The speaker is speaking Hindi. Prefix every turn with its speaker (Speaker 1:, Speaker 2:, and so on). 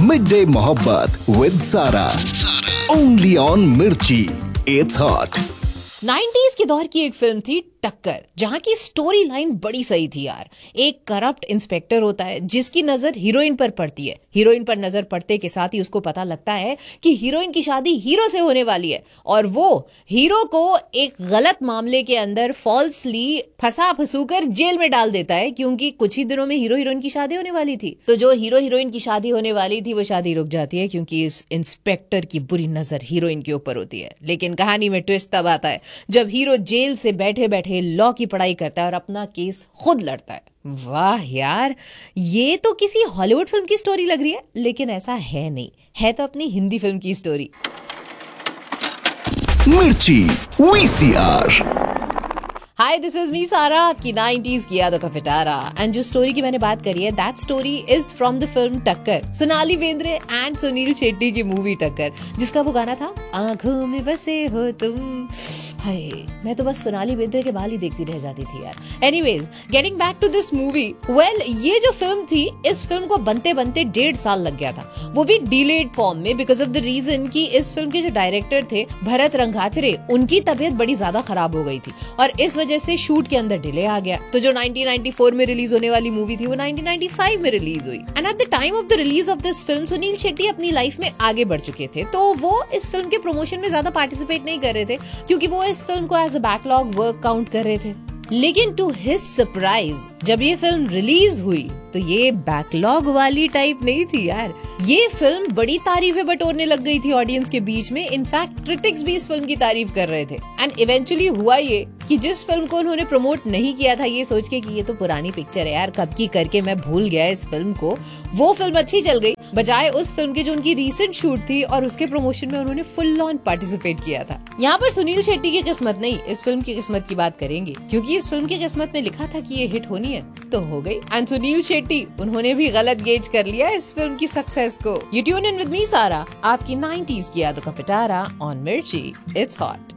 Speaker 1: Midday Mohabbat with Sara. Only on Mirchi. It's hot.
Speaker 2: 90s के दौर की एक फिल्म थी टक्कर, जहां की स्टोरी लाइन बड़ी सही थी यार। एक करप्ट इंस्पेक्टर होता है जिसकी नजर हीरोइन पर पड़ती है। हीरोइन पर नजर पड़ते के साथ ही उसको पता लगता है कि हीरोइन की शादी हीरो से होने वाली है, और वो हीरो को एक गलत मामले के अंदर फॉल्सली फंसूकर जेल में डाल देता है, क्योंकि कुछ ही दिनों में हीरो हीरोइन की शादी होने वाली थी। तो जो हीरो हीरोइन की शादी होने वाली थी वो शादी रुक जाती है, क्योंकि इस इंस्पेक्टर की बुरी नजर हीरोइन के ऊपर होती है। लेकिन कहानी में ट्विस्ट तब आता है जब हीरो जेल से बैठे बैठे लॉ की पढ़ाई करता है और अपना केस खुद लड़ता है। वाह यार, ये तो किसी हॉलीवुड फिल्म की स्टोरी लग रही है, लेकिन ऐसा है नहीं, है तो अपनी हिंदी फिल्म की स्टोरी।
Speaker 1: मिर्ची VCR।
Speaker 2: Hi, this is me सारा, आपकी 90s की यादों का पिटारा। एंड जो स्टोरी की मैंने बात करी है, that story is from the film टक्कर, सोनाली बेंद्रे एंड सुनील शेट्टी की मूवी टक्कर, जिसका वो गाना था आंखों में बसे हो तुम। हाय, मैं तो बस सोनाली बेंद्रे के बाल ही देखती रह जाती थी यार। Anyways, getting back to this movie, well, ये जो फिल्म थी, इस फिल्म को बनते बनते 1.5 साल लग गया था, वो भी डिलेड फॉर्म में, बिकॉज ऑफ द रीजन कि इस फिल्म के जो डायरेक्टर थे भरत रंगाचरे, उनकी तबीयत बड़ी ज्यादा खराब हो गई थी और इस वजह से शूट के अंदर डिले आ गया। तो जो 1994 में रिलीज होने वाली मूवी थी वो 1995 में रिलीज हुई। And at the time of the release of this film Sunil Shetty अपनी लाइफ में आगे बढ़ चुके थे, तो वो इस फिल्म के प्रमोशन में ज्यादा पार्टिसिपेट नहीं कर रहे थे, क्योंकि वो इस फिल्म को as a backlog work count कर रहे थे। लेकिन टू हिज सरप्राइज, जब ये फिल्म रिलीज हुई तो ये बैकलॉग वाली टाइप नहीं थी यार। ये फिल्म बड़ी तारीफें बटोरने लग गई थी ऑडियंस के बीच में। इनफैक्ट क्रिटिक्स भी इस फिल्म की तारीफ कर रहे थे। एंड इवेंचुअली हुआ ये कि जिस फिल्म को उन्होंने प्रमोट नहीं किया था, ये सोच के कि ये तो पुरानी पिक्चर है यार, कब की करके मैं भूल गया इस फिल्म को, वो फिल्म अच्छी चल गई, बजाय उस फिल्म के जो उनकी रीसेंट शूट थी और उसके प्रमोशन में उन्होंने फुल ऑन पार्टिसिपेट किया था। यहाँ पर सुनील शेट्टी की किस्मत नहीं, इस फिल्म की किस्मत की बात करेंगे, क्योंकि इस फिल्म की किस्मत में लिखा था कि ये हिट होनी है तो हो गई। एंड सुनील शेट्टी, उन्होंने भी गलत गेज कर लिया इस फिल्म की सक्सेस को। You tune in with me सारा, आपकी 90s की यादों का पिटारा ऑन मिर्ची। It's hot.